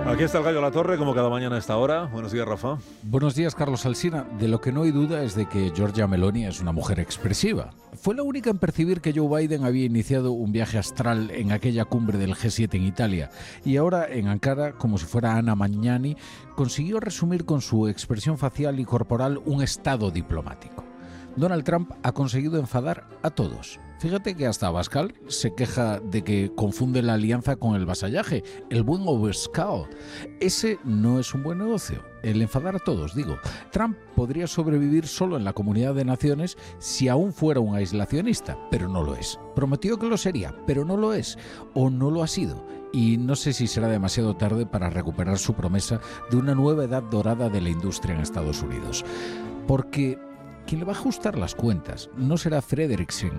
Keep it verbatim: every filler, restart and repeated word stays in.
Aquí está el Gallo La Torre, como cada mañana a esta hora. Buenos días, Rafa. Buenos días, Carlos Alsina. De lo que no hay duda es de que Giorgia Meloni es una mujer expresiva. Fue la única en percibir que Joe Biden había iniciado un viaje astral en aquella cumbre del G siete en Italia. Y ahora, en Ankara, como si fuera Anna Magnani, consiguió resumir con su expresión facial y corporal un estado diplomático. Donald Trump ha conseguido enfadar a todos. Fíjate que hasta Abascal se queja de que confunde la alianza con el vasallaje, el buen overscout. Ese no es un buen negocio, el enfadar a todos, digo. Trump podría sobrevivir solo en la Comunidad de Naciones si aún fuera un aislacionista, pero no lo es. Prometió que lo sería, pero no lo es, o no lo ha sido. Y no sé si será demasiado tarde para recuperar su promesa de una nueva edad dorada de la industria en Estados Unidos. Porque quien le va a ajustar las cuentas no será Frederiksen,